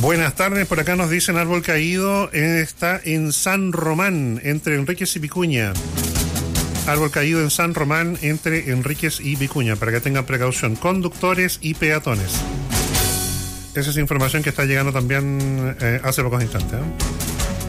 Buenas tardes, por acá nos dicen árbol caído, está en San Román, entre Enríquez y Vicuña. Árbol caído en San Román, entre Enríquez y Vicuña, para que tengan precaución, conductores y peatones. Esa es información que está llegando también hace pocos instantes, ¿eh?